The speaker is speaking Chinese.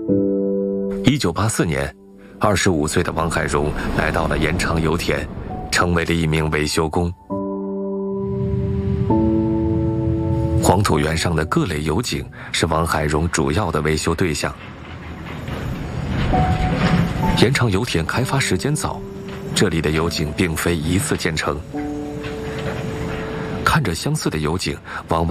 1984年，25岁的王海荣来到了延长油田，成为了一名维修工。黄土原上的各类油井是王海荣主要的维修对象。延长油田开发时间早，这里的油井并非一次建成。看着相似的油井，往往